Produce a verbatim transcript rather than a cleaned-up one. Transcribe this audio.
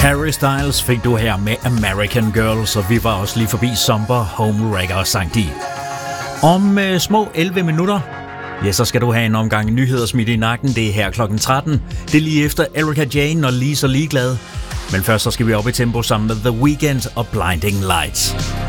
Harry Styles fik du her med American Girls, og vi var også lige forbi Somber Homewrecker, sang de. Om øh, små elleve minutter, ja, så skal du have en omgang nyheder smidt i nakken. Det er her klokken tretten. Det er lige efter Erika Jane og Lige så ligeglad. Men først så skal vi op i tempo sammen med The Weeknd og Blinding Lights.